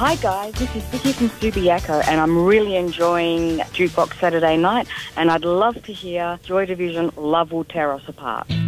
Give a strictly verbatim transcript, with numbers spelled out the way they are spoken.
Hi guys, this is Vicky from Subiaco and I'm really enjoying Jukebox Saturday Night and I'd love to hear Joy Division, Love Will Tear Us Apart.